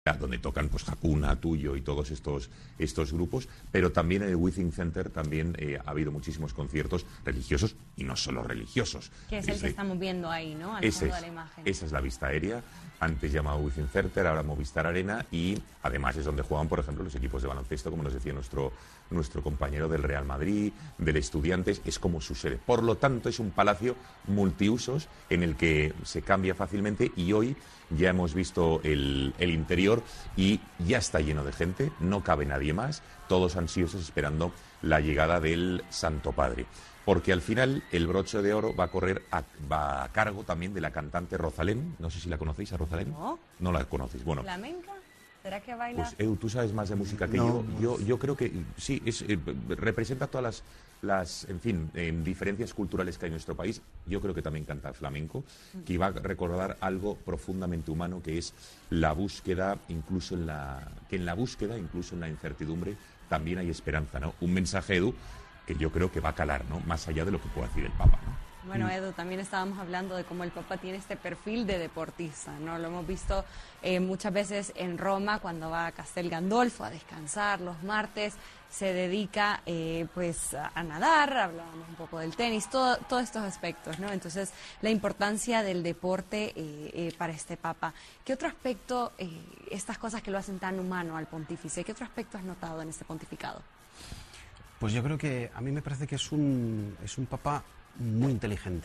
donde tocan pues Hakuna, Tuyo y todos estos grupos, pero también en el Withing Center también ha habido muchísimos conciertos religiosos y no solo religiosos. Que es el que estamos viendo ahí, ¿no? Al fondo de la imagen. Esa es la vista aérea, antes llamado Withing Center, ahora Movistar Arena, y además es donde juegan, por ejemplo, los equipos de baloncesto, como nos decía nuestro compañero del Real Madrid, del Estudiantes, es como su sede. Por lo tanto, es un palacio multiusos en el que se cambia fácilmente, y hoy ya hemos visto el interior y ya está lleno de gente, no cabe nadie más, todos ansiosos esperando la llegada del Santo Padre. Porque al final el broche de oro va a cargo también de la cantante Rosalén. No sé si la conocéis a Rosalén. No. No la conocéis. Bueno. ¿Flamenca? ¿Será que baila? Pues Edu, tú sabes más de música que yo creo que sí, representa todas las en fin, diferencias culturales que hay en nuestro país. Yo creo que también canta flamenco, que iba a recordar algo profundamente humano, que es la búsqueda, incluso en la incertidumbre, también hay esperanza, ¿no? Un mensaje, Edu, que yo creo que va a calar, ¿no? Más allá de lo que pueda decir el Papa, ¿no? Bueno, Edu, también estábamos hablando de cómo el Papa tiene este perfil de deportista, ¿no? Lo hemos visto muchas veces en Roma, cuando va a Castel Gandolfo a descansar los martes, se dedica pues a nadar, hablábamos un poco del tenis, todos estos aspectos, ¿no? Entonces, la importancia del deporte para este Papa. ¿Qué otro aspecto, estas cosas que lo hacen tan humano al pontífice, qué otro aspecto has notado en este pontificado? Pues yo creo que a mí me parece que es un Papa muy inteligente,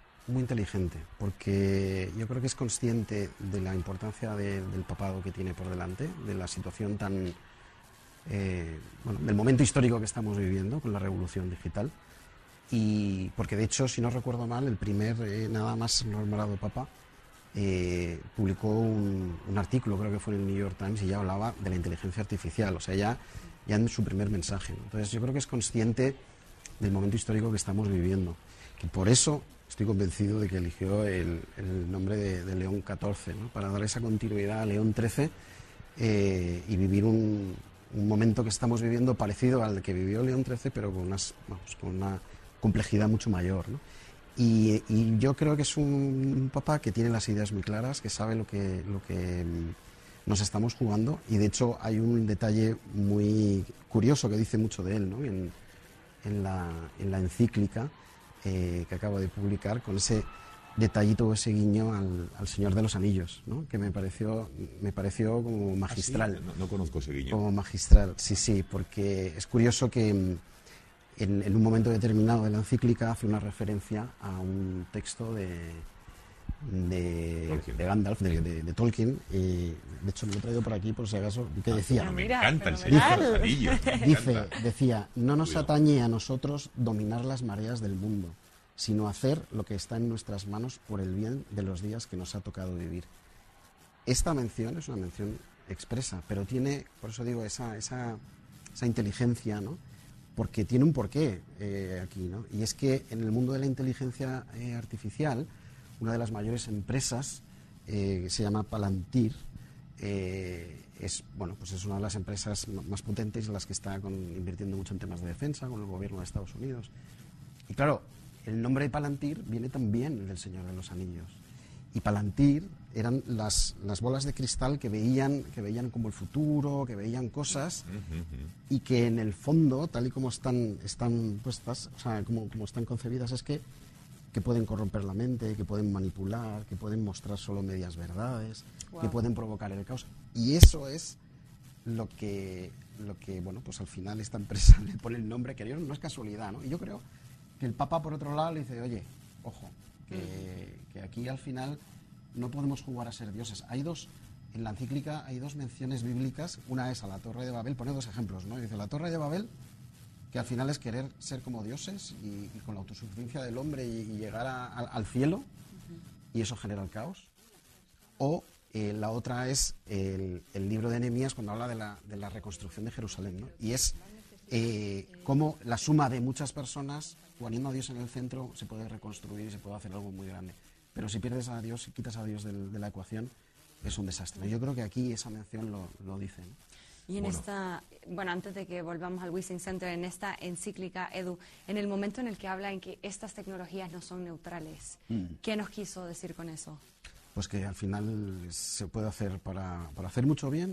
porque yo creo que es consciente de la importancia del papado que tiene por delante, de la situación tan, del momento histórico que estamos viviendo con la revolución digital, y porque de hecho, si no recuerdo mal, el primer nada más nombrado Papa publicó un artículo, creo que fue en el New York Times, y ya hablaba de la inteligencia artificial, o sea, ya en su primer mensaje, ¿no? Entonces yo creo que es consciente del momento histórico que estamos viviendo, que por eso estoy convencido de que eligió el nombre de León XIV, ¿no? Para dar esa continuidad a León XIII y vivir un momento que estamos viviendo parecido al que vivió León XIII, pero con una complejidad mucho mayor, ¿no? Y yo creo que es un papa que tiene las ideas muy claras, que sabe lo que nos estamos jugando, y de hecho hay un detalle muy curioso que dice mucho de él, ¿no? En la encíclica que acabo de publicar, con ese detallito, ese guiño al Señor de los Anillos, ¿no? Que me pareció como magistral. ¿Ah, sí? No conozco ese guiño. Como magistral, sí, porque es curioso que en un momento determinado de la encíclica hace una referencia a un texto de Gandalf, de Tolkien, y de hecho me lo he traído por aquí por si acaso, que decía... Me encanta el Señor de los Anillos. Decía, no nos atañe a nosotros dominar las mareas del mundo, sino hacer lo que está en nuestras manos por el bien de los días que nos ha tocado vivir. Esta mención es una mención expresa, pero tiene, por eso digo, esa inteligencia, ¿no? Porque tiene un porqué aquí, ¿no? Y es que en el mundo de la inteligencia artificial, una de las mayores empresas que se llama Palantir, es una de las empresas más potentes, en las que está invirtiendo mucho en temas de defensa con el gobierno de Estados Unidos. Y claro, el nombre de Palantir viene también del Señor de los Anillos. Y Palantir eran las bolas de cristal que veían como el futuro, que veían cosas, y que en el fondo, tal y como están puestas, o sea, como están concebidas, es que pueden corromper la mente, que pueden manipular, que pueden mostrar solo medias verdades, que pueden provocar el caos. Y eso es lo que pues al final esta empresa le pone el nombre, que no es casualidad, ¿no? Y yo creo que el Papa, por otro lado, le dice, oye, ojo, que aquí al final no podemos jugar a ser dioses. En la encíclica hay dos menciones bíblicas, una es a la Torre de Babel, pone dos ejemplos, ¿no? Dice, la Torre de Babel, que al final es querer ser como dioses y con la autosuficiencia del hombre y llegar al cielo, y eso genera el caos. O la otra es el libro de Nehemías, cuando habla de la reconstrucción de Jerusalén, ¿no? Y es cómo la suma de muchas personas, poniendo a Dios en el centro, se puede reconstruir y se puede hacer algo muy grande. Pero si pierdes a Dios, si quitas a Dios de la ecuación, es un desastre. Yo creo que aquí esa mención lo dice, ¿no? Y antes de que volvamos al Wishing Center, en esta encíclica, Edu, en el momento en el que habla en que estas tecnologías no son neutrales, ¿qué nos quiso decir con eso? pues que al final se puede hacer para hacer mucho bien